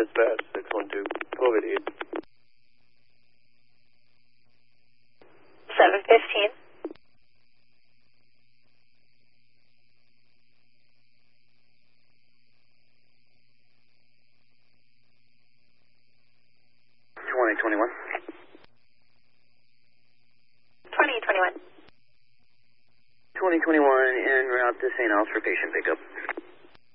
dispatch 612, COVID hit. 715. Twenty 2021 en route to St. Al's for patient pickup.